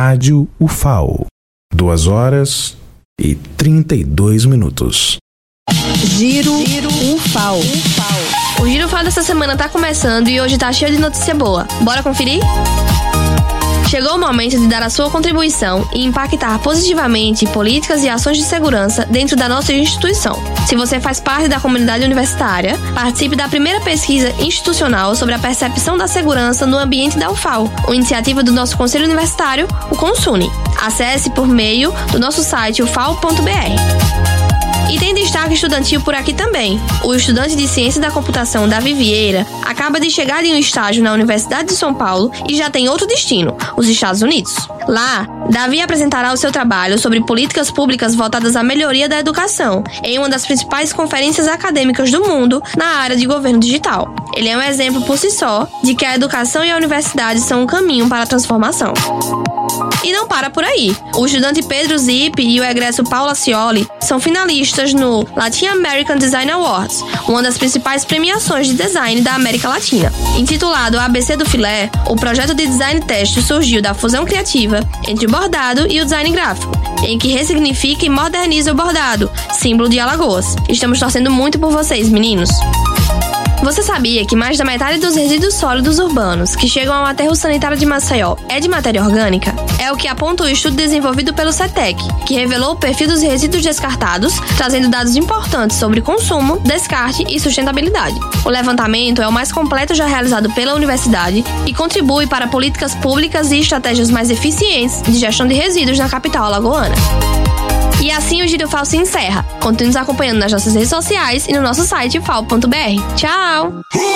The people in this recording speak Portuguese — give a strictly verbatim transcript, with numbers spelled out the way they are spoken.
Rádio U F A O. Duas horas e trinta e dois minutos. Giro U F A O. O Giro U F A O dessa semana tá começando e hoje tá cheio de notícia boa. Bora conferir? Chegou o momento de dar a sua contribuição e impactar positivamente políticas e ações de segurança dentro da nossa instituição. Se você faz parte da comunidade universitária, participe da primeira pesquisa institucional sobre a percepção da segurança no ambiente da U F A O, uma iniciativa do nosso Conselho Universitário, o CONSUNE. Acesse por meio do nosso site u f a o ponto b r. E tem destaque estudantil por aqui também. O estudante de Ciência da Computação, Davi Vieira, acaba de chegar em um estágio na Universidade de São Paulo e já tem outro destino, os Estados Unidos. Lá, Davi apresentará o seu trabalho sobre políticas públicas voltadas à melhoria da educação, em uma das principais conferências acadêmicas do mundo na área de governo digital. Ele é um exemplo por si só de que a educação e a universidade são um caminho para a transformação. E não para por aí. O estudante Pedro Zip e o egresso Paula Cioli são finalistas no Latin American Design Awards, uma das principais premiações de design da América Latina. Intitulado A B C do Filé, o projeto de design teste surgiu da fusão criativa entre o bordado e o design gráfico, em que ressignifica e moderniza o bordado, símbolo de Alagoas. Estamos torcendo muito por vocês, meninos! Você sabia que mais da metade dos resíduos sólidos urbanos que chegam ao aterro sanitário de Maceió é de matéria orgânica? É o que aponta o estudo desenvolvido pelo CETEC, que revelou o perfil dos resíduos descartados, trazendo dados importantes sobre consumo, descarte e sustentabilidade. O levantamento é o mais completo já realizado pela universidade e contribui para políticas públicas e estratégias mais eficientes de gestão de resíduos na capital alagoana. E assim o Giro U F A O se encerra. Continue nos acompanhando nas nossas redes sociais e no nosso site u f a o ponto b r. Tchau!